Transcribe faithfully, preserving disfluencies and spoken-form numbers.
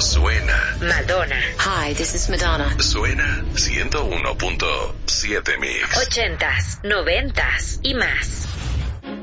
Suena. Madonna. Hi, this is Madonna. Suena ciento uno punto siete Mix. Ochentas, noventas y más.